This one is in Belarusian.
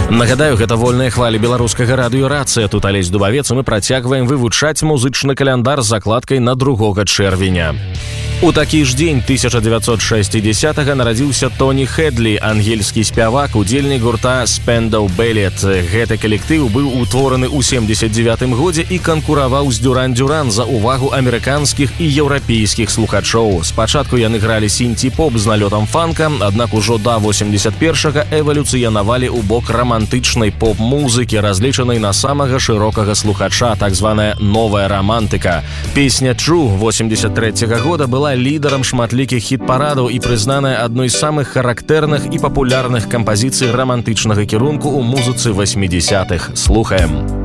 Нагадаю, гэта вольныя хвалі беларускага радыё «Рацыя». Тут Алесь Дубавец, і мы працягваем вывучаць музычны каляндар з закладкай на 2 чэрвеня. У такі ж дзень 1960-го нарадзіўся Тоні Хедлі, ангельскі спявак, удзельнік гурта Spandau Ballet. Гэты калектыў быў утвораны ў 79-м годзе і канкураваў з Duran Duran за увагу амерыканскіх і еўрапейскіх слухачоў. Спачатку яны гралі сінці-поп з налётам фанка, аднак ужо да 81-го эвалюцыянавалі ў бок рамантычнай поп-музыкі, разлічанай на самага шырокага слухача, так званая новая рамантыка. Песня «True» 83-го года была лідарам шматлікіх хіт-парадаў і прызнаная адной з самых характэрных і папулярных кампазіцый рамантычнага кірунку ў музыцы 80-х. Слухаем.